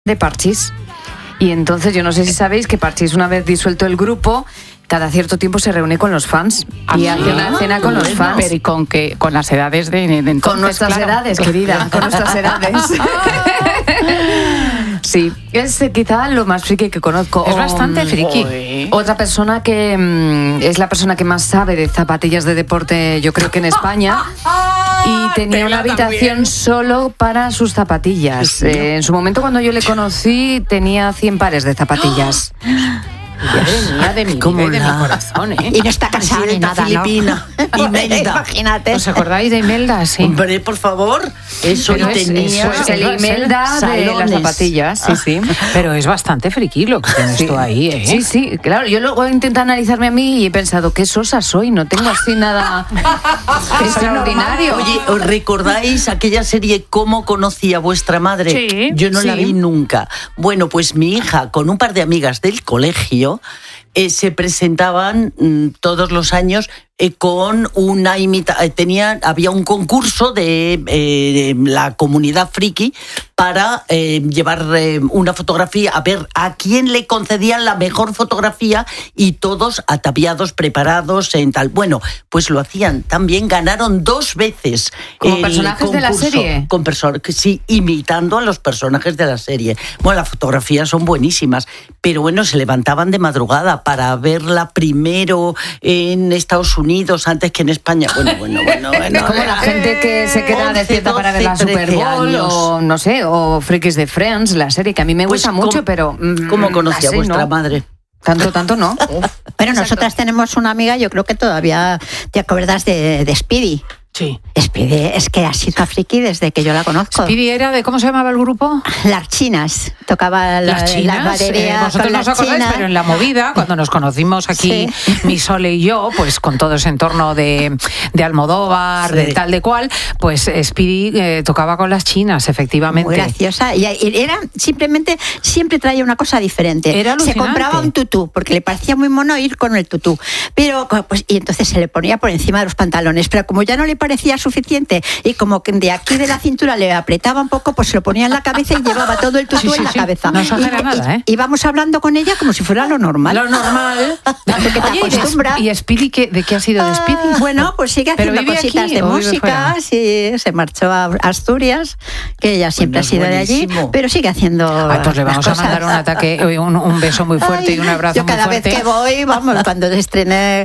de Parchís. Y entonces yo no sé si sabéis que Parchís, una vez disuelto el grupo, cada cierto tiempo se reúne con los fans y hace una cena con los fans. Pero ¿y con qué? Con las edades de entonces, con nuestras edades, querida, con nuestras edades. Sí, es quizá lo más friki que conozco. Es bastante friki. Otra persona que es la persona que más sabe de zapatillas de deporte, yo creo que en España. Y tenía una habitación solo para sus zapatillas. En su momento, cuando yo le conocí, tenía 100 pares de zapatillas. Madre mía, de mi vida y de mi corazón, ¿eh? Y no está casada ni nada, filipina. ¿no? Imelda. Imagínate. ¿Os acordáis de Imelda? Sí. Hombre, por favor. Eso Pero tenía. Pues el Imelda de las zapatillas, sí, sí. Pero es bastante friki lo que tienes tú ahí, ¿eh? Sí, sí, claro. Yo luego he intentado analizarme a mí y he pensado, qué sosa soy, no tengo así nada extraordinario. Oye, ¿os recordáis aquella serie Cómo conocí a vuestra madre? Sí, Yo no la vi nunca. Bueno, pues mi hija, con un par de amigas del colegio, se presentaban todos los años con una había un concurso de la comunidad friki para llevar una fotografía, a ver a quién le concedían la mejor fotografía, y todos ataviados, preparados en tal. Bueno, pues lo hacían también, ganaron 2 veces. ¿Como personajes de la serie? Sí, imitando a los personajes de la serie. Bueno, las fotografías son buenísimas, pero bueno, se levantaban de madrugada para verla primero en Estados Unidos antes que en España. Bueno. Es como la gente que se queda despierta para ver la Super Bowl o no sé, o Frikis de Friends, la serie que a mí me gusta mucho, pero ¿cómo conocía a vuestra madre? Tanto no. Pero nosotras tenemos una amiga, yo creo que todavía te acuerdas de Speedy. Sí. Speedy es que ha sido friki desde que yo la conozco. Speedy era de, ¿cómo se llamaba el grupo? Las chinas. Tocaba las baterías. Vosotros no os acordáis, pero en la movida, cuando nos conocimos aquí, sí, mi Sole y yo, pues con todo ese entorno de Almodóvar, sí, de tal de cual, pues Speedy tocaba con las chinas, efectivamente. Muy graciosa. Y era simplemente, siempre traía una cosa diferente. Era alucinante. Se compraba un tutú, porque le parecía muy mono ir con el tutú. Pero, pues, y entonces se le ponía por encima de los pantalones. Pero como ya no le parecía suficiente y como que de aquí de la cintura le apretaba un poco, pues se lo ponía en la cabeza y llevaba todo el tutú en la cabeza. No exagera nada, ¿eh? Íbamos hablando con ella como si fuera lo normal. Lo normal. Porque te acostumbras. ¿Y Speedy de qué ha sido de Speedy? Bueno, pues sigue haciendo cositas aquí, de música. Sí, se marchó a Asturias, que ella siempre ha sido buenísimo de allí, pero sigue haciendo. Ay, pues le vamos a mandar un beso muy fuerte. Ay, y un abrazo muy fuerte. Yo cada vez que voy, vamos, cuando estrené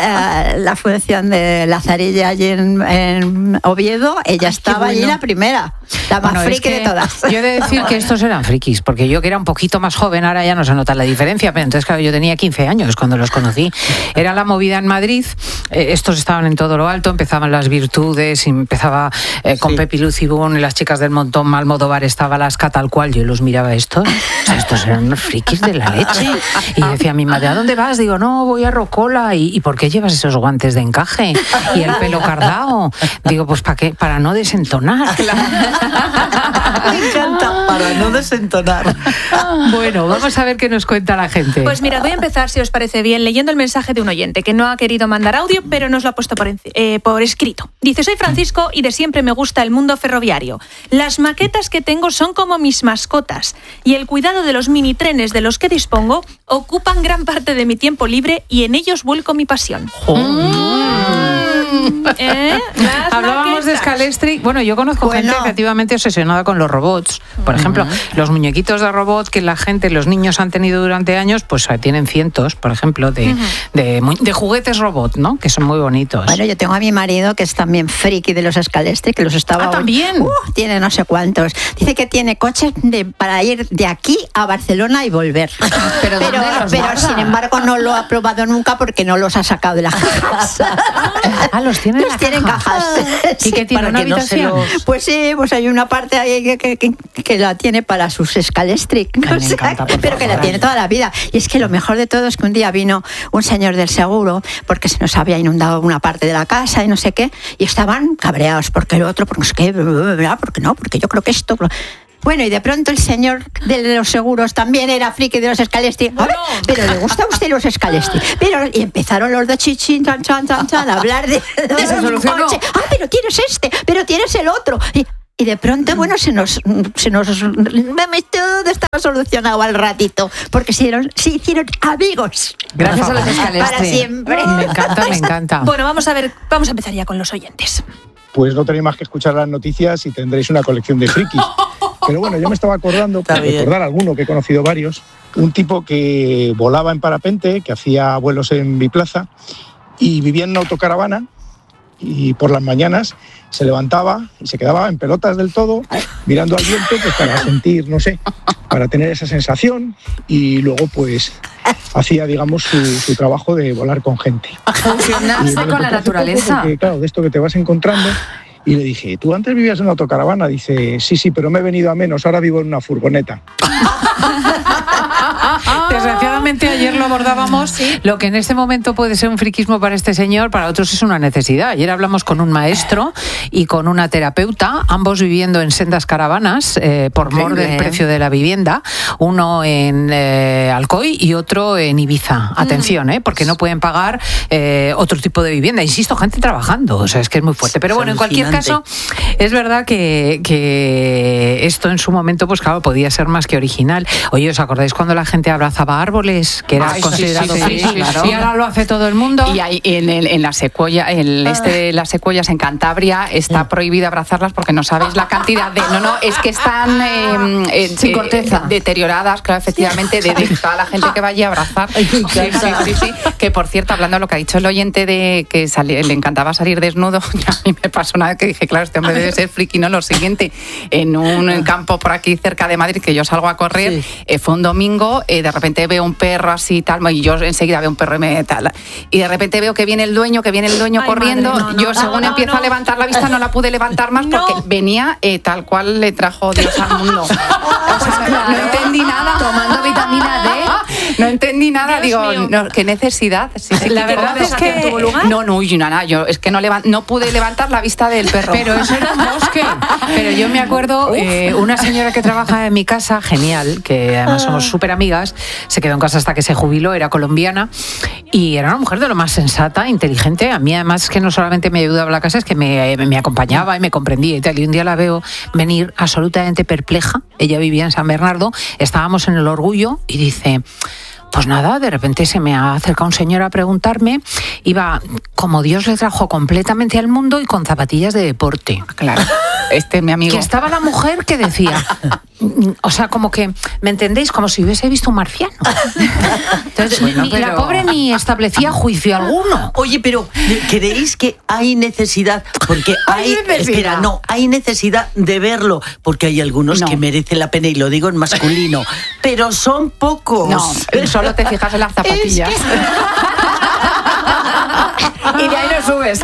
la función de Lazarilla allí en Oviedo, ella estaba allí la primera, la más friki de todas. Yo he de decir que estos eran frikis, porque yo que era un poquito más joven, ahora ya no se nota la diferencia, pero entonces claro, yo tenía 15 años cuando los conocí. Era la movida en Madrid, estos estaban en todo lo alto, empezaban las virtudes, y empezaba con Pepi Lucibón y las chicas del montón, Almodóvar estaba Lasca tal cual, yo los miraba estos, o sea, estos eran unos frikis de la leche. Y decía mi madre, ¿a dónde vas? Digo, no, voy a Rocola. ¿Y por qué llevas esos guantes de encaje? Y el pelo cardao. Digo, pues ¿para qué? Para no desentonar. Me encanta, para no desentonar. Bueno, vamos a ver qué nos cuenta la gente. Pues mirad, voy a empezar, si os parece bien, leyendo el mensaje de un oyente que no ha querido mandar audio, pero nos lo ha puesto por escrito. Dice, soy Francisco y de siempre me gusta el mundo ferroviario. Las maquetas que tengo son como mis mascotas y el cuidado de los mini trenes de los que dispongo ocupan gran parte de mi tiempo libre y en ellos vuelco mi pasión. Hablábamos de Scalestri. Bueno, yo conozco gente efectivamente obsesionada con los robots. Por ejemplo, los muñequitos de robot que los niños han tenido durante años, pues tienen cientos, por ejemplo, de juguetes robot, ¿no? Que son muy bonitos. Bueno, yo tengo a mi marido que es también friki de los Scalestri, que los estaba... ¿también? Tiene no sé cuántos. Dice que tiene coches para ir de aquí a Barcelona y volver. Pero sin embargo no lo ha probado nunca porque no los ha sacado de la casa. Los tienen en cajas. ¿Y qué tiene una habitación? Pues sí, pues hay una parte ahí que la tiene para sus Scalestri. Pero que la tiene toda la vida. Y es que lo mejor de todo es que un día vino un señor del seguro porque se nos había inundado una parte de la casa y no sé qué, y estaban cabreados porque el otro, porque no sé qué, porque no, porque yo creo que esto... Bueno, y de pronto el señor de los seguros también era friki de los Scalestri. Pero ¿le gusta a usted los Scalestri? Y empezaron los dos chichín, chan, a hablar de se solucionó. coche. Pero tienes este, pero tienes el otro. y de pronto, bueno, se nos todo estaba solucionado al ratito, porque se hicieron amigos. Gracias a los Scalestri. Para siempre. Me encanta. Bueno, vamos a empezar ya con los oyentes. Pues no tenéis más que escuchar las noticias y tendréis una colección de frikis. Pero bueno, yo me estaba acordando, por recordar alguno, que he conocido varios, un tipo que volaba en parapente, que hacía vuelos en biplaza y vivía en una autocaravana, y por las mañanas se levantaba y se quedaba en pelotas del todo, mirando al viento, pues para sentir, no sé, para tener esa sensación, y luego pues hacía, digamos, su trabajo de volar con gente. Fusionarse con la naturaleza. Porque, claro, de esto que te vas encontrando. Y le dije, ¿tú antes vivías en una autocaravana? Dice, sí, pero me he venido a menos, ahora vivo en una furgoneta. Desgraciadamente ayer lo abordábamos, lo que en este momento puede ser un friquismo para este señor, para otros es una necesidad. Ayer hablamos con un maestro y con una terapeuta, ambos viviendo en sendas caravanas por mor del precio de la vivienda, uno en Alcoy y otro en Ibiza. Atención, porque no pueden pagar otro tipo de vivienda. Insisto, gente trabajando, o sea, es que es muy fuerte. Pero bueno, en cualquier caso, es verdad que esto en su momento, pues claro, podía ser más que original. Oye, ¿os acordáis cuando la gente abrazaba árboles? Que era considerado friki, claro. Y ahora lo hace todo el mundo. Y hay, en la secuoya, las secuoyas en Cantabria está prohibido abrazarlas porque no sabéis la cantidad de... No, es que están sin corteza, deterioradas, claro, efectivamente, de toda la gente que vaya a abrazar. Sí. Que por cierto, hablando de lo que ha dicho el oyente de que le encantaba salir desnudo, a mí me pasó una vez que dije, claro, este hombre debe ser friki, ¿no? Lo siguiente, en un campo por aquí cerca de Madrid, que yo salgo a correr, fue un domingo, de repente veo un perro así y tal, y yo enseguida veo un perro y de repente veo que viene el dueño corriendo. Madre, yo según empiezo a levantar la vista no la pude levantar más porque venía tal cual le trajo Dios al mundo. O sea, no entendí nada. Tomando vitamina D. No entendí nada, digo, qué necesidad. La verdad es que tuvo lugar. Nada, yo es que no pude levantar la vista del perro. Pero eso era un bosque. Pero yo me acuerdo, una señora que trabaja en mi casa, genial, que además somos súper amigas, se quedó en casa hasta que se jubiló, era colombiana, y era una mujer de lo más sensata, inteligente. A mí además es que no solamente me ayudaba a la casa, es que me acompañaba y me comprendía y tal. Y un día la veo venir absolutamente perpleja. Ella vivía en San Bernardo, estábamos en el Orgullo y dice... Pues nada, de repente se me ha acercado un señor a preguntarme, iba como Dios le trajo completamente al mundo y con zapatillas de deporte. Claro, mi amigo. Que estaba la mujer que decía, o sea, como que, ¿me entendéis? Como si hubiese visto un marciano. Entonces, la pobre ni establecía juicio alguno. Oye, pero ¿creéis que hay necesidad? Porque hay necesidad de verlo, porque hay algunos que merecen la pena, y lo digo en masculino, pero son pocos. No, solo te fijas en las zapatillas. Y de ahí no subes.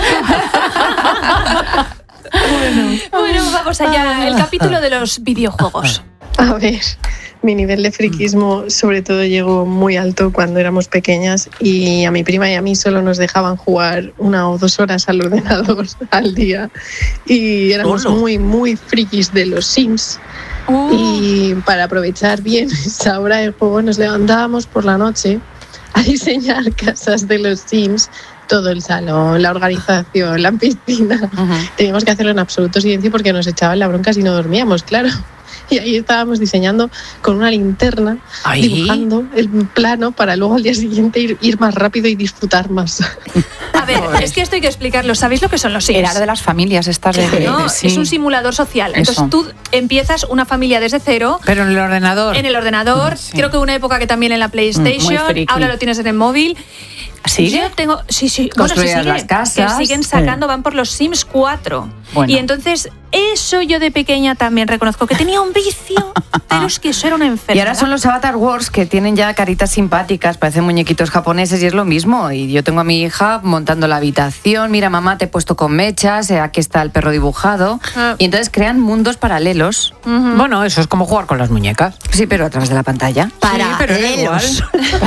Bueno, vamos allá. El capítulo de los videojuegos. A ver, mi nivel de friquismo sobre todo llegó muy alto cuando éramos pequeñas, y a mi prima y a mí solo nos dejaban jugar 1 o 2 horas al ordenador al día, y éramos muy frikis de los Sims. Y para aprovechar bien esa hora de juego nos levantábamos por la noche a diseñar casas de los Sims, todo el salón, la organización, la piscina. Teníamos que hacerlo en absoluto silencio porque nos echaban la bronca si no dormíamos, claro. Y ahí estábamos diseñando con una linterna, dibujando el plano para luego al día siguiente ir más rápido y disfrutar más. A ver, es que esto hay que explicarlo. ¿Sabéis lo que son los Sims? Era de las familias estas de... ¿no? Sí. Es un simulador social. Entonces tú empiezas una familia desde cero. Pero en el ordenador. En el ordenador. Sí. Creo que una época que también en la PlayStation. Ahora lo tienes en el móvil. ¿Sigue? Yo tengo... Sí. Construidas las casas. Que siguen sacando, van por los Sims 4. Bueno. Y entonces, eso yo de pequeña también reconozco que tenía un vicio, pero es que eso era una enfermedad. Y ahora son los Avatar Wars, que tienen ya caritas simpáticas, parecen muñequitos japoneses, y es lo mismo. Y yo tengo a mi hija montando la habitación, mira mamá, te he puesto con mechas, aquí está el perro dibujado. Y entonces crean mundos paralelos. Bueno, eso es como jugar con las muñecas. Sí, pero a través de la pantalla. Paralelos.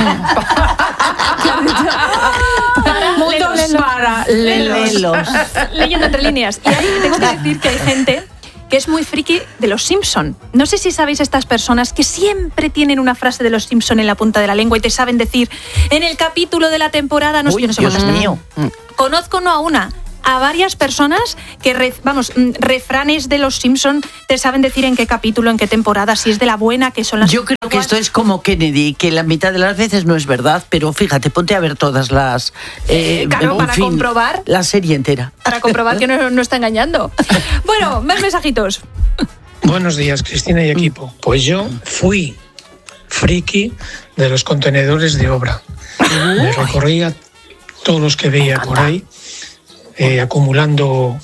Mundos paralelos. Leyendo entre líneas. Y ahí tengo que decir que hay gente que es muy friki de los Simpson. No sé si sabéis estas personas que siempre tienen una frase de los Simpson en la punta de la lengua y te saben decir en el capítulo de la temporada, no sé, yo no sé cuántas. Dios mío. Conozco no a una, a varias personas que, refranes de los Simpson te saben decir en qué capítulo, en qué temporada, si es de la buena, que son las... Yo creo que esto es como Kennedy, que la mitad de las veces no es verdad, pero fíjate, ponte a ver todas las... claro, para comprobar... La serie entera. Para comprobar que no está engañando. Bueno, más mensajitos. Buenos días, Cristina y equipo. Pues yo fui friki de los contenedores de obra. Me recorría todos los que veía por ahí, acumulando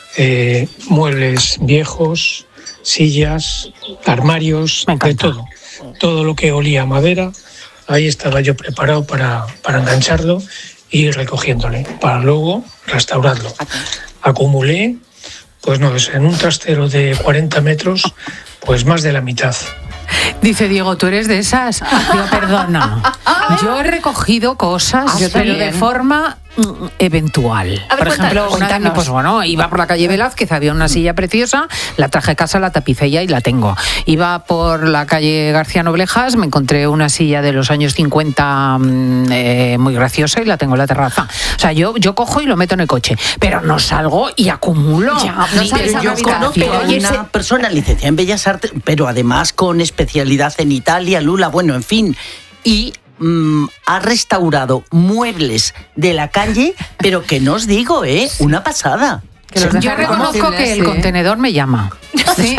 muebles viejos, sillas, armarios, de todo. Todo lo que olía a madera, ahí estaba yo preparado para engancharlo y ir recogiéndole, para luego restaurarlo. Acumulé, pues no, en un trastero de 40 metros, pues más de la mitad. Dice Diego, ¿tú eres de esas? Digo, perdona. Yo he recogido cosas, pero de forma eventual. A ver, por ejemplo, cuéntanos. pues bueno, iba por la calle Velázquez, había una silla preciosa, la traje a casa, la tapicé ya y la tengo. Iba por la calle García Noblejas, me encontré una silla de los años 50 muy graciosa y la tengo en la terraza. O sea, yo cojo y lo meto en el coche, pero no salgo y acumulo. Ya, pero yo conozco a una persona licenciada en Bellas Artes, pero además con especialidad en Italia, Lula, bueno, en fin, y ha restaurado muebles de la calle, pero que no os digo, una pasada. Yo reconozco que el contenedor me llama. ¿Sí?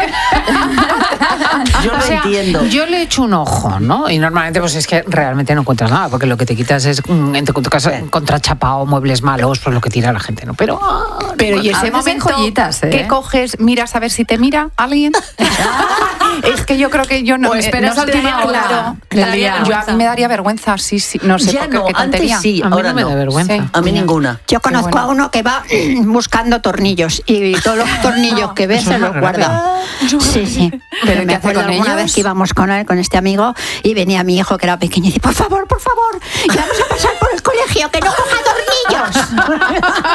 Yo lo entiendo. Yo le echo un ojo, ¿no? Y normalmente pues es que realmente no encuentras nada, porque lo que te quitas es entre tu casa contrachapado, muebles malos, pues lo que tira la gente, ¿no? Pero y ese momento joyitas, que coges, miras a ver si te mira alguien. Es que yo creo que yo no... O esperas no a última hora. Yo a mí me daría vergüenza, sí, no sé Ya por qué, no, qué tontería. antes sí, a mí ahora no me da vergüenza. Sí. A mí ninguna. Yo conozco a uno que va buscando tornillos y todos los tornillos que ve eso se es los muy guarda. Sí. ¿Pero me qué hace acuerdo con alguna ellos? vez que íbamos con él, con este amigo, y venía mi hijo que era pequeño y dice, por favor, que vamos a pasar por el colegio, que no coja tornillos.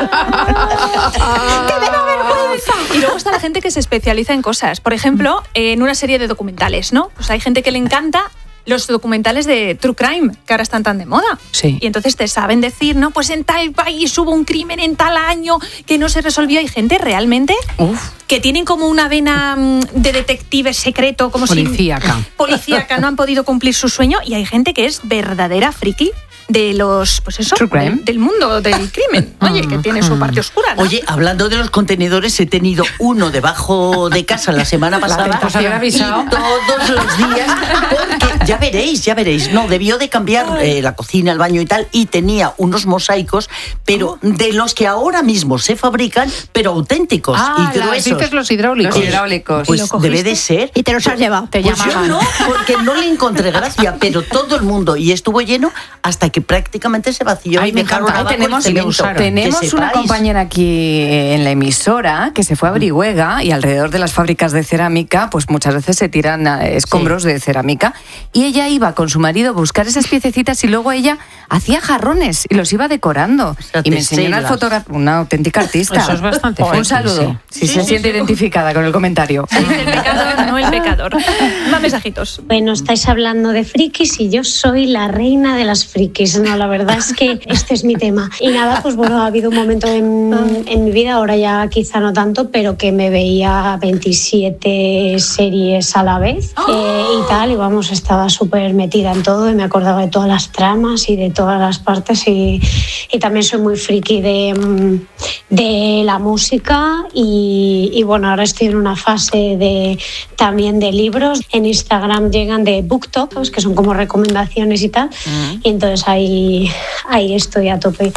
¡Que me da vergüenza! Y luego está la gente que se especializa en cosas. Por ejemplo, en una serie de documentales, ¿no? Pues hay gente que le encanta los documentales de True Crime, que ahora están tan de moda. Sí. Y entonces te saben decir, ¿no? Pues en tal país hubo un crimen en tal año que no se resolvió. Hay gente realmente que tienen como una vena de detective secreto, como policíaca, no han podido cumplir su sueño. Y hay gente que es verdadera friki de los, pues eso, True crime. del mundo del crimen. Oye, que tiene su parte oscura, ¿no? Oye, hablando de los contenedores, he tenido uno debajo de casa la semana pasada Pues haber avisado. y todos los días, porque ya veréis, no, debió de cambiar la cocina, el baño y tal, y tenía unos mosaicos, pero de los que ahora mismo se fabrican, pero auténticos y gruesos. Dices los hidráulicos. Los hidráulicos. Pues debe de ser. Y te los has llevado. Te Pues yo llamaban. no, porque no le encontré gracia, pero todo el mundo, y estuvo lleno hasta que prácticamente se vació. Ay, y me dejaron encanta. abajo el Tenemos, cemento. tenemos Que una sepáis. compañera aquí en la emisora que se fue a Brihuega y alrededor de las fábricas de cerámica, pues muchas veces se tiran escombros de cerámica. Y ella iba con su marido a buscar esas piececitas y luego ella hacía jarrones y los iba decorando. sea, Y me te enseñó una celas. fotógrafa, una auténtica artista. Eso es bastante Un friki, saludo, si se siente identificada con el comentario. El pecador, no el pecador. Más mensajitos. Bueno, estáis hablando de frikis y yo soy la reina de las frikis. No, la verdad es que este es mi tema. Y nada, pues bueno, ha habido un momento en mi vida, ahora ya quizá no tanto, pero que me veía 27 series a la vez y tal. Y vamos, estaba súper metida en todo y me acordaba de todas las tramas y de todas las partes. Y también soy muy friki de la música y bueno, ahora estoy en una fase también de libros. En Instagram llegan de booktops, que son como recomendaciones y tal, y entonces ahí estoy a tope.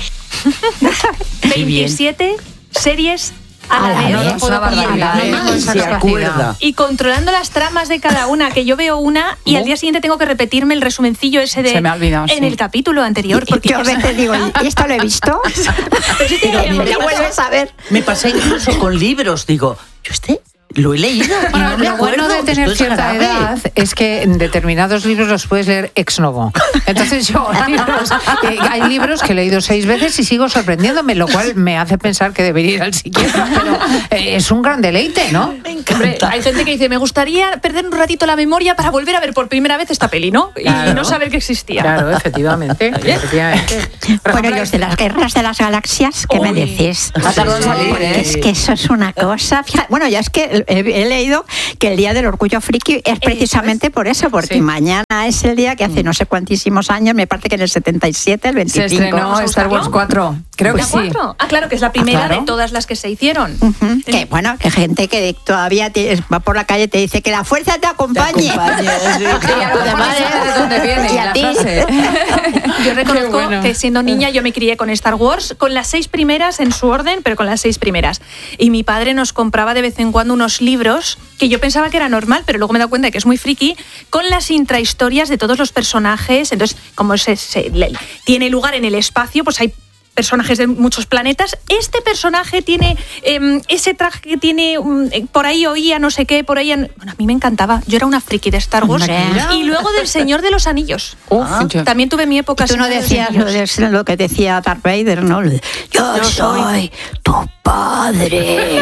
27 series a la vez. no lo puedo creer. Se acuerda. Y controlando las tramas de cada una, que yo veo una y al día siguiente tengo que repetirme el resumencillo ese de Se me ha olvidado, en sí. el capítulo anterior. Porque Yo a veces digo, ¿y esto lo he visto? Pero sí, Pero lo vuelves a ver. Me pasé incluso con libros, digo, yo Lo he leído. Bueno, No me lo bueno acuerdo. de tener Esto es cierta grave. edad es que en determinados libros los puedes leer ex novo. Entonces yo hay libros que he leído 6 veces y sigo sorprendiéndome, lo cual me hace pensar que debería ir al psiquiatra, pero es un gran deleite, ¿no? Hombre, hay gente que dice, me gustaría perder un ratito la memoria para volver a ver por primera vez esta peli, ¿no? Claro. Y no saber que existía. Claro, efectivamente. Bueno, y los de las guerras de las galaxias, ¿qué me decís? Ha tardado en salir, ¿eh? Es que eso es una cosa... Bueno, ya es que he leído que el Día del Orgullo Friki es precisamente por eso, porque mañana es el día que hace no sé cuantísimos años, me parece que en el 77, el 25. Se estrenó Star Wars 4. Creo que ¿La sí. 4? Ah, claro, que es la primera claro. de todas las que se hicieron. Que bueno, que gente que todavía va por la calle y te dice que la fuerza te acompañe. Y a lo demás de dónde viene Y a la ti. frase. Yo reconozco Qué bueno. que siendo niña yo me crié con Star Wars, con las 6 primeras en su orden, pero con las 6 primeras. Y mi padre nos compraba de vez en cuando unos libros que yo pensaba que era normal, pero luego me he dado cuenta de que es muy friki, con las intrahistorias de todos los personajes. Entonces, como tiene lugar en el espacio, pues hay personajes de muchos planetas. Este personaje tiene ese traje que tiene, por ahí oía no sé qué, por ahí... Bueno, a mí me encantaba. Yo era una friki de Star Wars. Hombre. Y luego del Señor de los Anillos. También tuve mi época... Y tú no Señor de los decías Anillos. lo que decía Darth Vader, ¿no? Yo soy tu padre.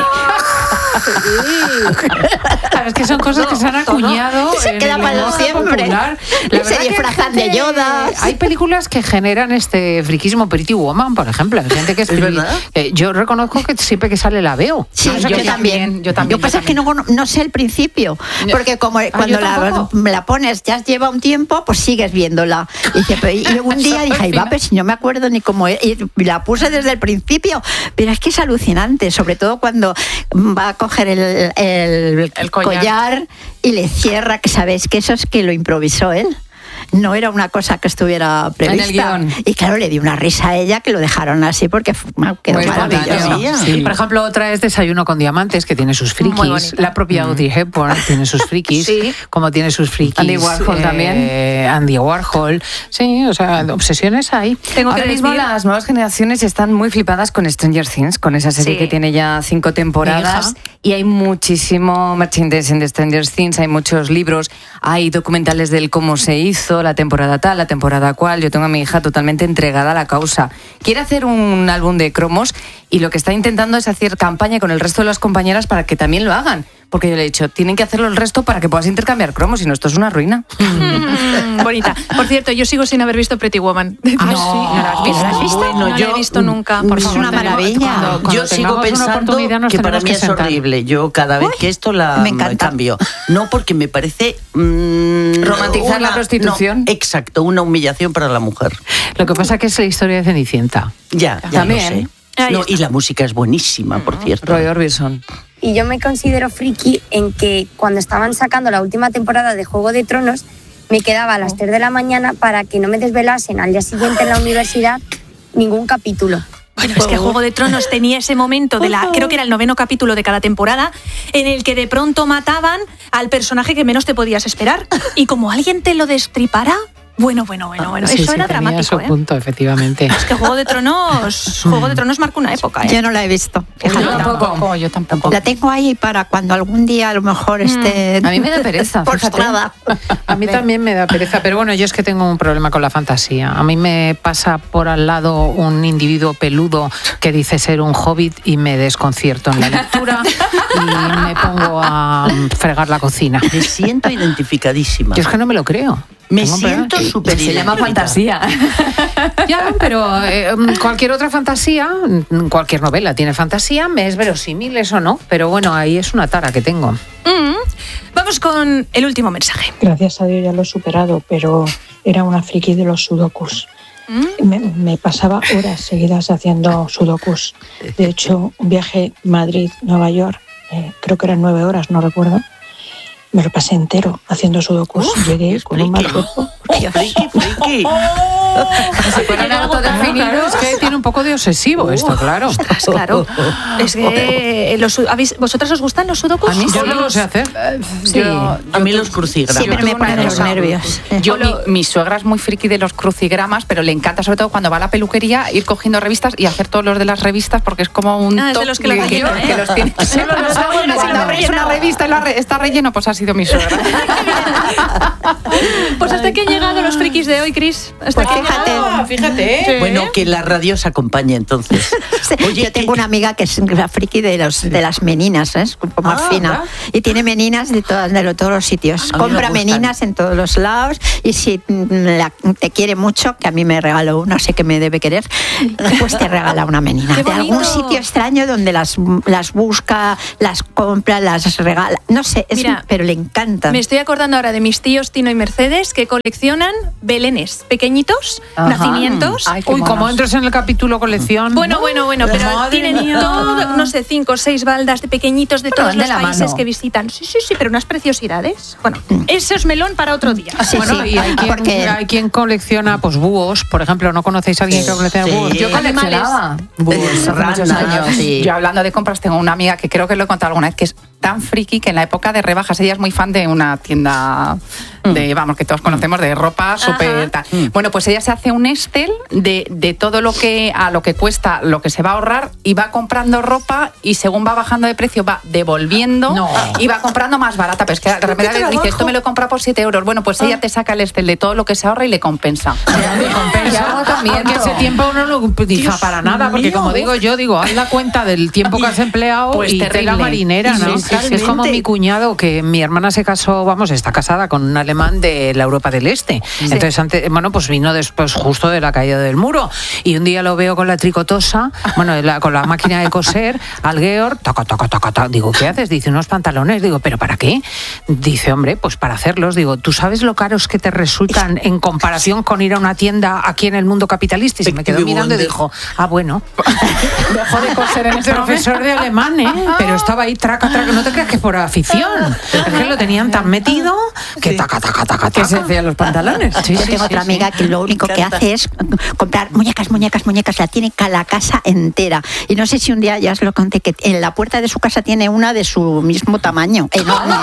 Es que son cosas que se han acuñado. Se en queda el para lenguaje siempre. popular. Y La se verdad que disfrazan de Yoda. Hay películas que generan este friquismo. Pretty Woman, por ejemplo. Hay gente que es verdad? yo reconozco que siempre que sale la veo. Sí, O sea, yo que también. yo también, Lo que pasa es que no sé el principio, porque como cuando la pones ya lleva un tiempo, pues sigues viéndola. Y, dice, y un día dije, ay, va, pero si no me acuerdo ni cómo es. Y la puse desde el principio, pero es que es alucinante, sobre todo cuando va a coger el collar y le cierra, que sabéis que eso es que lo improvisó él. No era una cosa que estuviera prevista. En el guión. Y claro, le dio una risa a ella que lo dejaron así porque quedó Muy maravilloso. espontáneo. Sí. Por ejemplo, otra es Desayuno con Diamantes, que tiene sus Muy frikis. bonita. La propia Audrey Hepburn tiene sus frikis. Sí. Como tiene sus frikis. Andy Warhol también. Andy Warhol. Sí, o sea, obsesiones hay. Tengo Ahora que mismo decir... las nuevas generaciones están muy flipadas con Stranger Things, con esa serie Sí. que tiene ya 5 temporadas. Mi hija. Y hay muchísimo merchandising de Stranger Things, hay muchos libros, hay documentales del cómo se hizo, la temporada tal, la temporada cual. Yo tengo a mi hija totalmente entregada a la causa. Quiere hacer un álbum de cromos y lo que está intentando es hacer campaña con el resto de las compañeras para que también lo hagan. Porque yo le he dicho, tienen que hacerlo el resto para que puedas intercambiar cromos, si no esto es una ruina. Bonita. Por cierto, yo sigo sin haber visto Pretty Woman. Ah, no, sí, ¿no la has visto? ¿no la has visto? Bueno, no la he visto nunca. Por es favor, una tenemos- maravilla. Cuando Yo sigo tengamos una pensando oportunidad nos que para tenemos mí que es sentar. horrible. Yo cada vez que esto la Me encanta. cambio. No, porque me parece... Romantizar la prostitución. no, exacto, una humillación para la mujer. Lo que pasa que es la historia de Cenicienta. Ya También. lo sé. Ahí No, está. y la música es buenísima, por cierto. Roy Orbison. Y yo me considero friki en que cuando estaban sacando la última temporada de Juego de Tronos, me quedaba a las 3 de la mañana para que no me desvelasen al día siguiente en la universidad ningún capítulo. Bueno, es que Juego de Tronos tenía ese momento creo que era el 9º capítulo de cada temporada, en el que de pronto mataban al personaje que menos te podías esperar. Y como alguien te lo destripara, bueno. Sí, Eso sí, era tenía dramático, su punto, efectivamente. Es que Juego de Tronos marcó una época, Yo no la he visto. Fíjate. Yo tampoco. La tengo ahí para cuando algún día a lo mejor esté... A mí me da pereza, fíjate. postrada. A mí también me da pereza, pero bueno, yo es que tengo un problema con la fantasía. A mí me pasa por al lado un individuo peludo que dice ser un hobbit y me desconcierto en la lectura y me pongo a fregar la cocina. Me siento identificadísima. Yo es que no me lo creo. Me Tengo un problema. siento súper Se llama fantasía. Ya, pero cualquier otra fantasía, cualquier novela tiene fantasía, me es verosímil, eso no, pero bueno, ahí es una tara que tengo. Vamos con el último mensaje. Gracias a Dios ya lo he superado, pero era una friki de los sudokus. Me pasaba horas seguidas haciendo sudokus. De hecho, un viaje Madrid-Nueva York, creo que eran 9 horas, no recuerdo. Me lo pasé entero haciendo sudokus. Llegué con un mal cuerpo, Dios. Friki. Si fueran autodefinidos. Claro, es que tiene un poco de obsesivo esto, claro. Ostras, claro. Es que ¿vosotras os gustan los sudokus? A mí yo no lo sé hacer. Sí. A mí los crucigramas. Siempre me ponen los nervios. Mi suegra es muy friki de los crucigramas, pero le encanta sobre todo cuando va a la peluquería ir cogiendo revistas y hacer todos los de las revistas porque es como un es de los que lo rellenan, que los tiene. Solo los hago y Cuando abres una revista y está relleno, pues ha sido mi suegra. Pues hasta aquí han llegado los frikis de hoy, Cris. Hasta Pues aquí. Fíjate. Sí. Bueno, que la radio os acompañe entonces. Oye, yo tengo una amiga que es la friki de las meninas, ¿eh? Es como más fina. Y tiene meninas de todos los sitios. A mí Compra me gustan. meninas en todos los lados y si te quiere mucho, que a mí me regaló una, sé que me debe querer, pues te regala una menina. ¡Qué De algún bonito! sitio extraño donde las busca, las compra, las regala. No sé, Mira, pero le encanta. Me estoy acordando ahora de mis tíos Tino y Mercedes que coleccionan belenes pequeñitos, Ajá. nacimientos. Ay, qué Uy, como monos. entres en el capítulo colección. Bueno, pero Madre tienen mía. todo, no sé, 5 o 6 baldas de pequeñitos de Bueno, todos van de los la países mano. que visitan. Sí, pero unas preciosidades. Bueno, ese es melón para otro día. Sí, Bueno, sí, y hay porque quien colecciona pues búhos, por ejemplo, ¿no conocéis a alguien que colecciona Sí. búhos? Yo coleccionaba búhos hace muchos años. Sí. Yo hablando de compras tengo una amiga que creo que lo he contado alguna vez que es tan friki que en la época de rebajas ella es muy fan de una tienda de, vamos, que todos conocemos de ropa súper tal. Bueno, pues ella se hace un Excel de todo lo que cuesta, lo que se va a ahorrar y va comprando ropa y según va bajando de precio va devolviendo No. y va comprando más barata. Pero es que de repente dice, esto me lo he comprado por 7 euros. Bueno, pues ella te saca el Excel de todo lo que se ahorra y le compensa. Porque ese tiempo uno no utiliza para nada, porque como digo yo, haz la cuenta del tiempo que has empleado Pues y terrible. tela marinera, ¿no? Sí, Es como mi cuñado, que mi hermana se casó, está casada con un alemán de la Europa del Este. Entonces, pues vino después justo de la caída del muro. Y un día lo veo con la tricotosa, con la máquina de coser, al Georg, taca, taca, taca, taca. Digo, ¿qué haces? Dice, unos pantalones. Digo, ¿pero para qué? Dice, hombre, pues para hacerlos. Digo, ¿tú sabes lo caros que te resultan en comparación con ir a una tienda aquí en el mundo capitalista? Y se me quedó mirando y dijo, bueno. Dejó de coser en ese Profesor de alemán, pero estaba ahí traca, no te creas que por afición. Es que lo tenían tan metido que taca, taca, taca, Que se taca. hacían los pantalones. Yo tengo otra amiga que lo único que hace es comprar muñecas, la tiene la casa entera. Y no sé si un día ya os lo conté, que en la puerta de su casa tiene una de su mismo tamaño, enorme.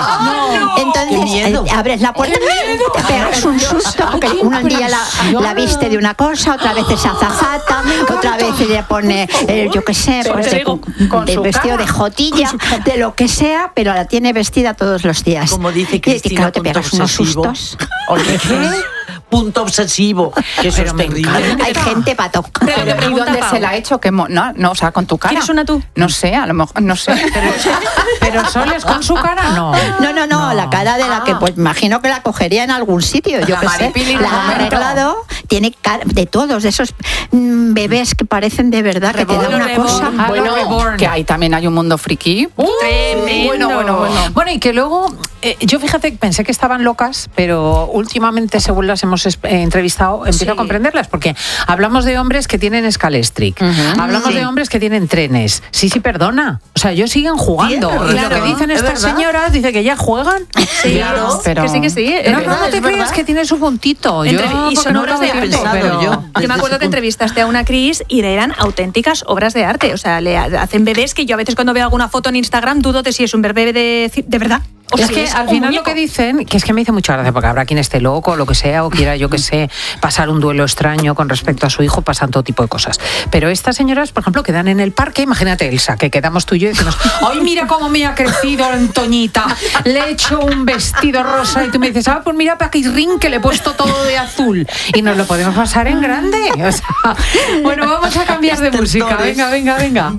Entonces, abres la puerta, te pegas un susto, porque un día la viste de una cosa, otra vez es azafata, otra vez le pone, yo qué sé, pues de vestido de jotilla, de lo que sea, pero la tiene vestida todos los días. Como dice Y Cristina, claro, te punto pegas unos obsesivo. sustos. Oye, punto obsesivo. Que eso es terrible. Hay gente pato. ¿Y dónde se la ha hecho? No, o sea, con tu cara. ¿Quieres una tú? No sé, a lo mejor, no sé. Pero soles con su cara, no. No, la cara de la que pues imagino que la cogería en algún sitio, yo La qué sé. Maripili en La un ha momento. arreglado, tiene cara de todos, de esos bebés que parecen de verdad, que te dan una cosa. Bueno, Reborn. que ahí también hay un mundo friki. Tremendo. Bueno. Y que luego, yo fíjate, pensé que estaban locas, pero últimamente, según las hemos entrevistado, empiezo a comprenderlas, porque hablamos de hombres que tienen Scalestric, hablamos de hombres que tienen trenes. Sí, perdona. O sea, ellos siguen jugando. Sí, y claro, lo que dicen es estas verdad. señoras, dice que ya juegan. Sí, Claro, pero- que sí. No te creas que tiene su puntito. Yo, Y porque son no obras lo de había arte. pensado, pero- Yo me acuerdo que entrevistaste a una Cris y eran auténticas obras de arte. O sea, le hacen bebés que yo a veces cuando veo alguna foto en Instagram dudo de si es un bebé de verdad. O Es si que es al un final muñeco. lo que dicen, que es que me hizo mucha gracia, porque habrá quien esté loco o lo que sea, o quiera, yo que sé, pasar un duelo extraño con respecto a su hijo, pasan todo tipo de cosas. Pero estas señoras, por ejemplo, quedan en el parque, imagínate, Elsa, que quedamos tú y yo y decimos, ¡ay, mira cómo me ha crecido Antoñita! Le he hecho un vestido rosa y tú me dices, pues mira, para que ring que le he puesto todo de azul. Y nos lo podemos pasar en grande. O sea, bueno, vamos a cambiar de música. Venga.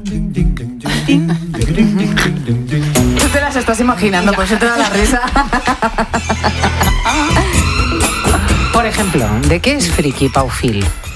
Tú te las estás imaginando, por eso te da la risa. Por ejemplo, ¿de qué es friki, Paufil?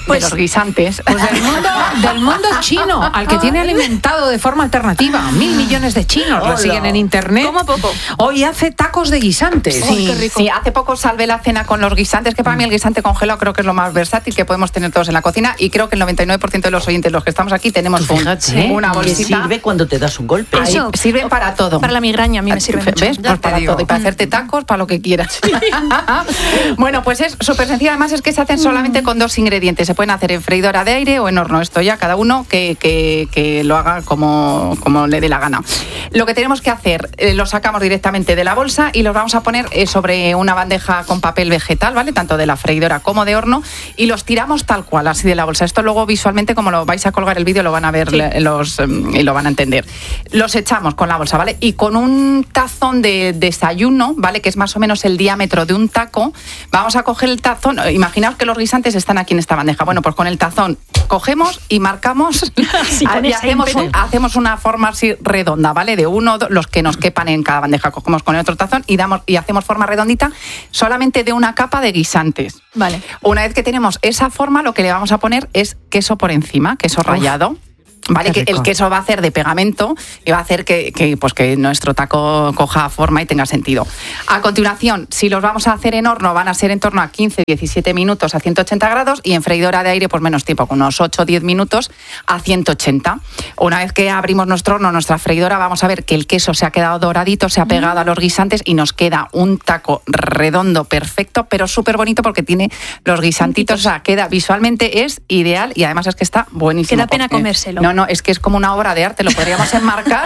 de los guisantes. Pues del mundo chino, al que tiene alimentado de forma alternativa. 1.000 millones de chinos lo siguen en internet. ¿Cómo poco? Hoy hace tacos de guisantes. Sí, hace poco salvé la cena con los guisantes, que para mí el guisante congelado creo que es lo más versátil que podemos tener todos en la cocina, y creo que el 99% de los oyentes, los que estamos aquí, tenemos una bolsita. Que sirve cuando te das un golpe. Eso. Sirven para todo. Para la migraña a mí me sirve mucho. ¿Ves? Pues para todo. Y para hacerte tacos, para lo que quieras. Bueno, pues es súper sencillo. Además es que se hacen solamente con 2 ingredientes. Se pueden hacer en freidora de aire o en horno. Esto ya cada uno que lo haga como le dé la gana. Lo que tenemos que hacer, lo sacamos directamente de la bolsa y los vamos a poner sobre una bandeja con papel vegetal, ¿vale? Tanto de la freidora como de horno, y los tiramos tal cual, así de la bolsa. Esto luego visualmente, como lo vais a colgar el vídeo, lo van a ver y lo van a entender. Los echamos con la bolsa, ¿vale? Y con un tazón de desayuno, ¿vale? Que es más o menos el diámetro de un taco, vamos a coger el tazón. Imaginaos que los guisantes están aquí en esta bandeja. Bueno, pues con el tazón cogemos y marcamos y hacemos una forma así redonda, ¿vale? De uno, los que nos quepan en cada bandeja. Cogemos con el otro tazón y hacemos forma redondita solamente de una capa de guisantes. Vale. Una vez que tenemos esa forma, lo que le vamos a poner es queso por encima, queso rallado. Vale, que el queso va a hacer de pegamento y va a hacer que nuestro taco coja forma y tenga sentido. A continuación, si los vamos a hacer en horno, van a ser en torno a 15-17 minutos a 180 grados, y en freidora de aire, pues menos tiempo, con unos 8-10 minutos a 180. Una vez que abrimos nuestro horno, nuestra freidora, vamos a ver que el queso se ha quedado doradito, se ha pegado a los guisantes y nos queda un taco redondo, perfecto, pero súper bonito porque tiene los guisantitos. O sea, queda visualmente, es ideal, y además es que está buenísimo. Queda pena comérselo. No, es que es como una obra de arte, lo podríamos enmarcar.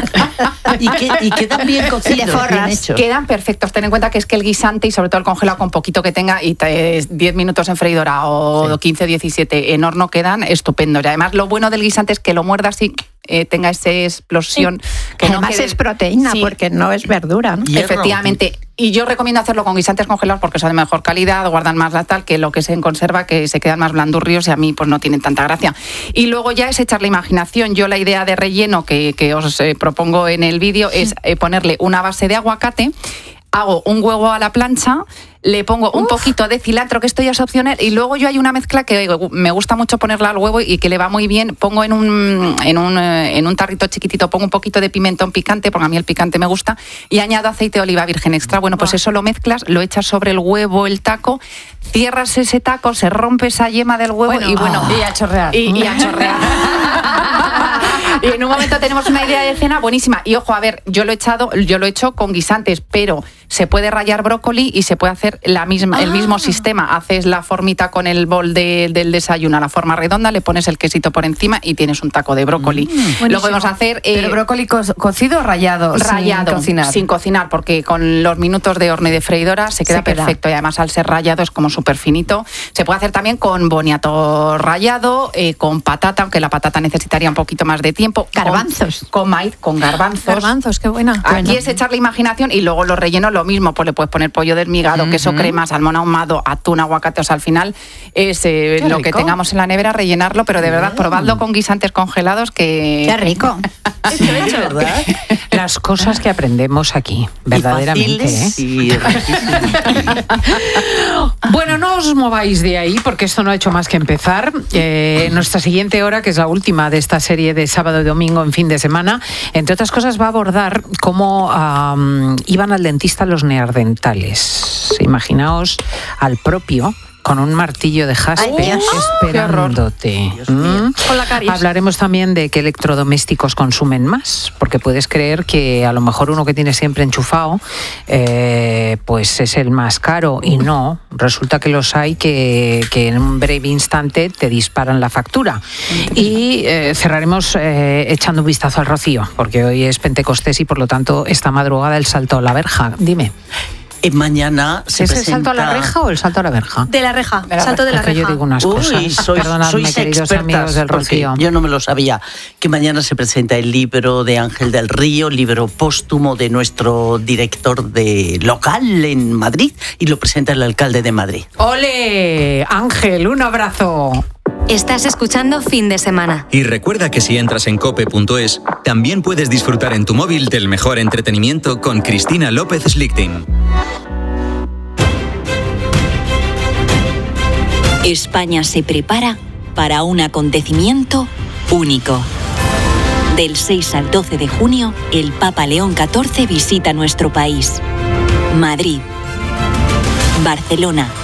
y quedan bien cocidos, bien hechos. Quedan perfectos. Ten en cuenta que es que el guisante, y sobre todo el congelado, con poquito que tenga, y 10 minutos en freidora o 15-17 en horno, quedan estupendos. Y además lo bueno del guisante es que lo muerdas y tenga esa explosión. Que además es proteína, porque no es verdura, ¿no? Efectivamente. Y yo recomiendo hacerlo con guisantes congelados porque son de mejor calidad, guardan más la tal, que lo que se en conserva, que se quedan más blandurrios, y a mí pues no tienen tanta gracia. Y luego ya es echar la imaginación. Yo la idea de relleno que os propongo en el vídeo es ponerle una base de aguacate, hago un huevo a la plancha, le pongo un poquito de cilantro, que esto ya es opcional, y luego yo hay una mezcla que me gusta mucho ponerla al huevo y que le va muy bien. Pongo en un tarrito chiquitito, pongo un poquito de pimentón picante, porque a mí el picante me gusta, y añado aceite de oliva virgen extra. Bueno, pues eso lo mezclas, lo echas sobre el huevo, el taco, cierras ese taco, se rompe esa yema del huevo y a chorrear. Y a chorrear. Y en un momento tenemos una idea de cena buenísima. Y ojo, a ver, yo lo he hecho con guisantes, pero se puede rallar brócoli y se puede hacer el mismo sistema. Haces la formita con el bol del desayuno a la forma redonda, le pones el quesito por encima y tienes un taco de brócoli. Lo podemos hacer... ¿Pero brócoli cocido o rallado? Rallado, sin cocinar, porque con los minutos de horno y de freidora se queda perfecto. Y además, al ser rallado, es como súper finito. Se puede hacer también con boniato rallado, con patata, aunque la patata necesitaría un poquito más de tiempo. Garbanzos. Con maíz, con garbanzos. Garbanzos, qué buena. Aquí es echar la imaginación, y luego los rellenos lo mismo, pues le puedes poner pollo desmigado, queso crema, salmón ahumado, atún, aguacate. O sea, al final es lo que tengamos en la nevera, rellenarlo, pero de verdad, probadlo con guisantes congelados, que... ¡Qué rico! Hecho, ¿verdad? Las cosas que aprendemos aquí, verdaderamente. Bueno, no os mováis de ahí, porque esto no ha hecho más que empezar. Nuestra siguiente hora, que es la última de esta serie de sábado y domingo en fin de semana, entre otras cosas va a abordar cómo iban al dentista los neandertales. Imaginaos al propio con un martillo de jaspe esperándote. Con la caries. Hablaremos también de qué electrodomésticos consumen más, porque puedes creer que a lo mejor uno que tienes siempre enchufado pues es el más caro, y no. Resulta que los hay que en un breve instante te disparan la factura. Y cerraremos echando un vistazo al rocío, porque hoy es Pentecostés y por lo tanto esta madrugada el salto a la verja. Dime. Mañana se ¿Es presenta... el salto a la reja o el salto a la verja? De la reja, salto de la reja. Yo digo unas cosas. Perdonadme, queridos amigos del Rocío. Yo no me lo sabía. Que mañana se presenta el libro de Ángel del Río, libro póstumo de nuestro director de local en Madrid, y lo presenta el alcalde de Madrid. ¡Ole! Ángel, un abrazo. Estás escuchando Fin de Semana. Y recuerda que si entras en cope.es, también puedes disfrutar en tu móvil del mejor entretenimiento con Cristina López Slichting. España se prepara para un acontecimiento único. Del 6 al 12 de junio, el Papa León XIV visita nuestro país. Madrid, Barcelona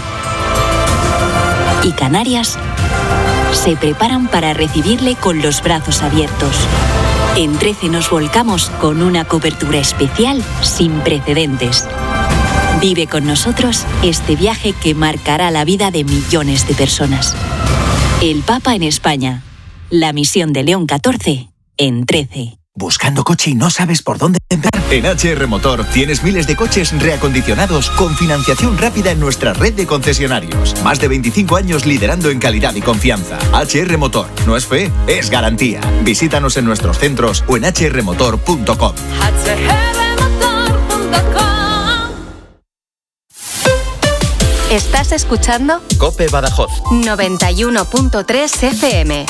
y Canarias se preparan para recibirle con los brazos abiertos. En 13 nos volcamos con una cobertura especial sin precedentes. Vive con nosotros este viaje que marcará la vida de millones de personas. El Papa en España. La misión de León XIV en 13. ¿Buscando coche y no sabes por dónde empezar? En HR Motor tienes miles de coches reacondicionados con financiación rápida en nuestra red de concesionarios. Más de 25 años liderando en calidad y confianza. HR Motor. No es fe, es garantía. Visítanos en nuestros centros o en hrmotor.com. Estás escuchando COPE Badajoz 91.3 FM.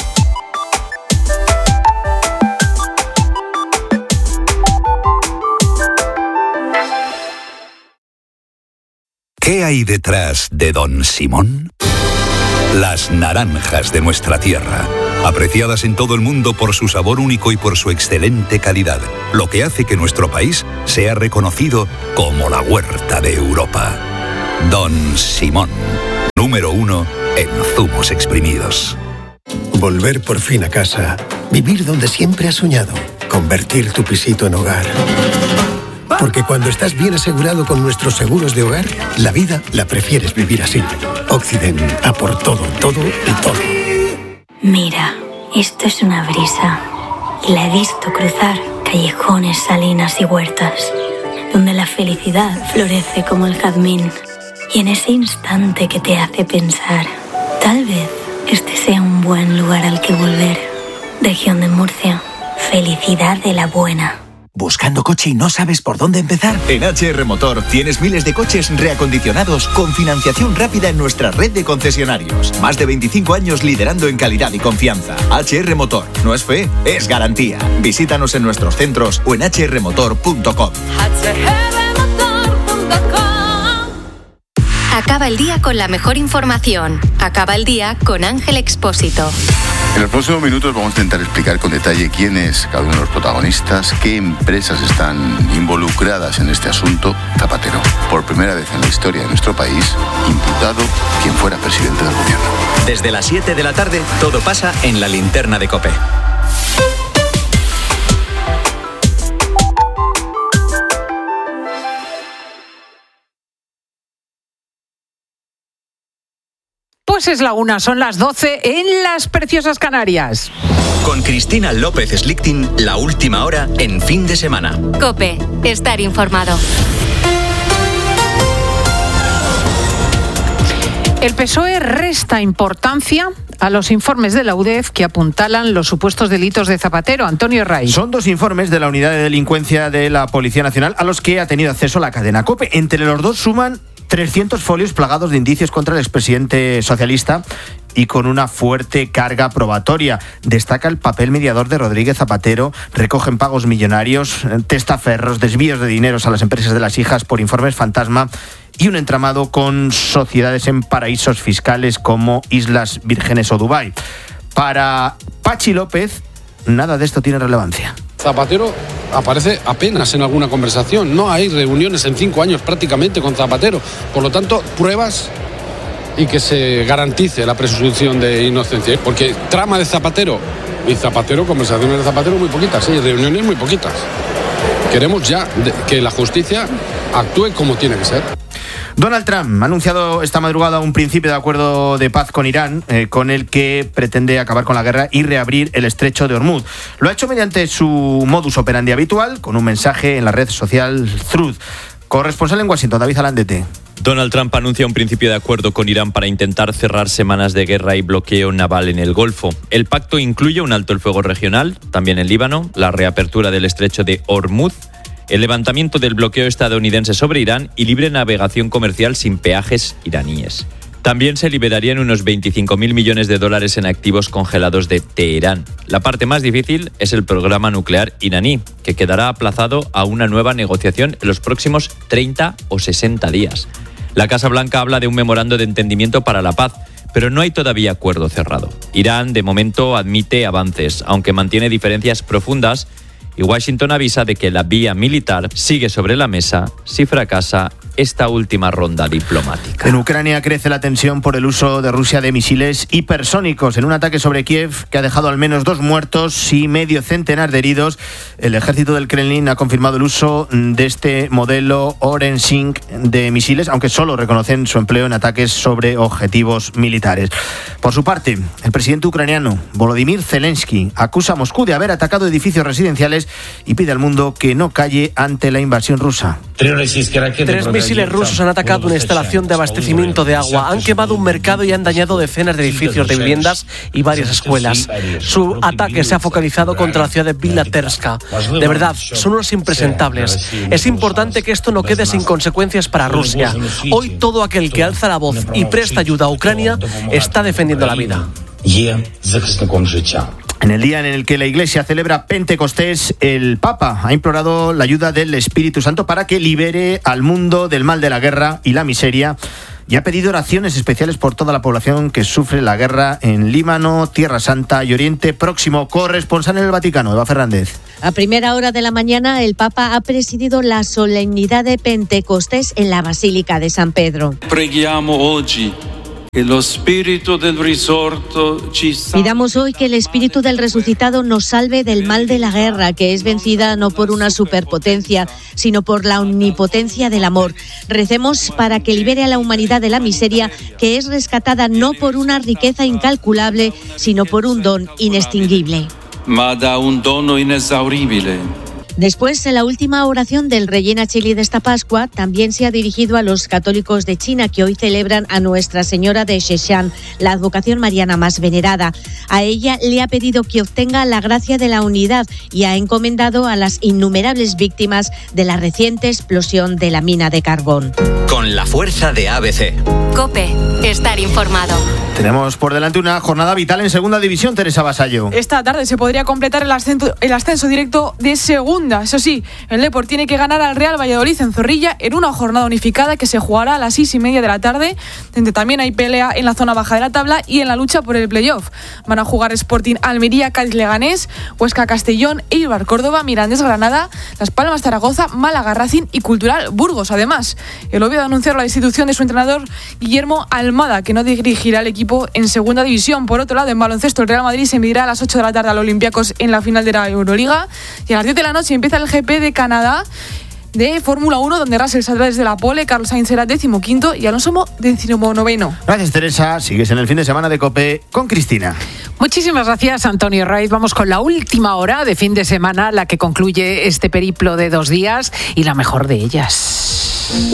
¿Qué hay detrás de Don Simón? Las naranjas de nuestra tierra, apreciadas en todo el mundo por su sabor único y por su excelente calidad, lo que hace que nuestro país sea reconocido como la huerta de Europa. Don Simón, número 1 en zumos exprimidos. Volver por fin a casa, vivir donde siempre has soñado, convertir tu pisito en hogar. Porque cuando estás bien asegurado con nuestros seguros de hogar, la vida la prefieres vivir así. Occident, a por todo, todo y todo. Mira, esto es una brisa. Y la he visto cruzar callejones, salinas y huertas, donde la felicidad florece como el jazmín. Y en ese instante que te hace pensar, tal vez este sea un buen lugar al que volver. Región de Murcia, felicidad de la buena. ¿Buscando coche y no sabes por dónde empezar? En HR Motor tienes miles de coches reacondicionados con financiación rápida en nuestra red de concesionarios. Más de 25 años liderando en calidad y confianza. HR Motor. No es fe, es garantía. Visítanos en nuestros centros o en hrmotor.com. Acaba el día con la mejor información. Acaba el día con Ángel Expósito. En los próximos minutos vamos a intentar explicar con detalle quién es cada uno de los protagonistas, qué empresas están involucradas en este asunto. Zapatero, por primera vez en la historia de nuestro país, imputado quien fuera presidente del gobierno. Desde las 7 de la tarde, todo pasa en la linterna de COPE. Pues es la 1, son las 12 en las preciosas Canarias. Con Cristina López Slichting, la última hora en fin de semana. COPE, estar informado. El PSOE resta importancia a los informes de la UDEF que apuntalan los supuestos delitos de Zapatero. Antonio Ray. Son 2 informes de la Unidad de Delincuencia de la Policía Nacional a los que ha tenido acceso la cadena COPE. Entre los 2 suman 300 folios plagados de indicios contra el expresidente socialista y con una fuerte carga probatoria. Destaca el papel mediador de Rodríguez Zapatero, recogen pagos millonarios, testaferros, desvíos de dineros a las empresas de las hijas por informes fantasma y un entramado con sociedades en paraísos fiscales como Islas Vírgenes o Dubái. Para Pachi López, nada de esto tiene relevancia. Zapatero aparece apenas en alguna conversación. No hay reuniones en 5 años prácticamente con Zapatero. Por lo tanto, pruebas y que se garantice la presunción de inocencia. Porque trama de Zapatero y Zapatero, conversaciones de Zapatero muy poquitas, sí, reuniones muy poquitas. Queremos ya que la justicia actúe como tiene que ser. Donald Trump ha anunciado esta madrugada un principio de acuerdo de paz con Irán, con el que pretende acabar con la guerra y reabrir el estrecho de Hormuz. Lo ha hecho mediante su modus operandi habitual, con un mensaje en la red social Truth. Corresponsal en Washington, David Alandete. Donald Trump anuncia un principio de acuerdo con Irán para intentar cerrar semanas de guerra y bloqueo naval en el Golfo. El pacto incluye un alto el fuego regional, también en Líbano, la reapertura del estrecho de Hormuz, el levantamiento del bloqueo estadounidense sobre Irán y libre navegación comercial sin peajes iraníes. También se liberarían unos 25.000 millones de dólares en activos congelados de Teherán. La parte más difícil es el programa nuclear iraní, que quedará aplazado a una nueva negociación en los próximos 30 o 60 días. La Casa Blanca habla de un memorando de entendimiento para la paz, pero no hay todavía acuerdo cerrado. Irán, de momento, admite avances, aunque mantiene diferencias profundas, y Washington avisa de que la vía militar sigue sobre la mesa si fracasa esta última ronda diplomática. En Ucrania crece la tensión por el uso de Rusia de misiles hipersónicos en un ataque sobre Kiev que ha dejado al menos 2 muertos y medio centenar de heridos. El ejército del Kremlin ha confirmado el uso de este modelo Oren-Sink de misiles, aunque solo reconocen su empleo en ataques sobre objetivos militares. Por su parte, el presidente ucraniano Volodymyr Zelensky acusa a Moscú de haber atacado edificios residenciales y pide al mundo que no calle ante la invasión rusa. 3 misiles rusos han atacado una instalación de abastecimiento de agua, han quemado un mercado y han dañado decenas de edificios de viviendas y varias escuelas. Su ataque se ha focalizado contra la ciudad de Bilaterska. De verdad, son unos impresentables. Es importante que esto no quede sin consecuencias para Rusia. Hoy todo aquel que alza la voz y presta ayuda a Ucrania está defendiendo la vida. En el día en el que la Iglesia celebra Pentecostés, el Papa ha implorado la ayuda del Espíritu Santo para que libere al mundo del mal de la guerra y la miseria, y ha pedido oraciones especiales por toda la población que sufre la guerra en Líbano, Tierra Santa y Oriente Próximo. Corresponsal en el Vaticano, Eva Fernández. A primera hora de la mañana, el Papa ha presidido la solemnidad de Pentecostés en la Basílica de San Pedro. Pidamos hoy que el Espíritu del Resucitado nos salve del mal de la guerra, que es vencida no por una superpotencia, sino por la omnipotencia del amor. Recemos para que libere a la humanidad de la miseria, que es rescatada no por una riqueza incalculable, sino por un don inextinguible. Después, en la última oración del Regina Coeli de esta Pascua, también se ha dirigido a los católicos de China que hoy celebran a Nuestra Señora de Sheshan, la advocación mariana más venerada. A ella le ha pedido que obtenga la gracia de la unidad y ha encomendado a las innumerables víctimas de la reciente explosión de la mina de carbón. Con la fuerza de ABC. COPE, estar informado. Tenemos por delante una jornada vital en Segunda División, Teresa Vasallo. Esta tarde se podría completar el ascenso directo de Segunda. Eso sí, el Depor tiene que ganar al Real Valladolid en Zorrilla en una jornada unificada que se jugará a las 6:30 de la tarde, donde también hay pelea en la zona baja de la tabla y en la lucha por el playoff. Van a jugar Sporting Almería, Cádiz Leganés, Huesca Castellón, Eibar Córdoba, Mirandés Granada, Las Palmas Zaragoza, Málaga Racing y Cultural Burgos. Además, el Oviedo ha anunciado la destitución de su entrenador Guillermo Almada, que no dirigirá el equipo en Segunda División. Por otro lado, en baloncesto, el Real Madrid se medirá a las 8 de la tarde al Olympiacos en la final de la Euroliga, y a las 10 de la noche empieza el GP de Canadá de Fórmula 1, donde Russell saldrá desde la pole, Carlos Sainz será 15º y Alonso 19º. Gracias, Teresa. Sigues en el fin de semana de COPE con Cristina. Muchísimas gracias, Antonio Raiz. Vamos con la última hora de fin de semana, la que concluye este periplo de 2 días y la mejor de ellas.